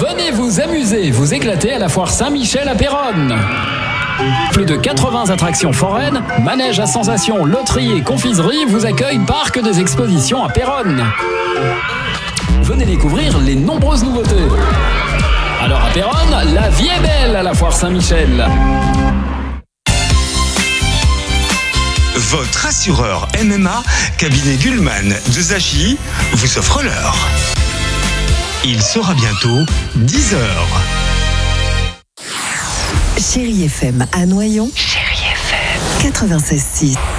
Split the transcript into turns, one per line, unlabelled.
Venez vous amuser, vous éclater à la foire Saint-Michel à Péronne. Plus de 80 attractions foraines, manèges à sensations, loteries et confiseries vous accueillent Parc des Expositions à Péronne. Venez découvrir les nombreuses nouveautés. Alors à Péronne, la vie est belle à la foire Saint-Michel.
Votre assureur MMA, cabinet Gullman de Zachy, vous offre l'heure. Il sera bientôt 10h.
Chérie FM à Noyon. Chérie FM 96.6.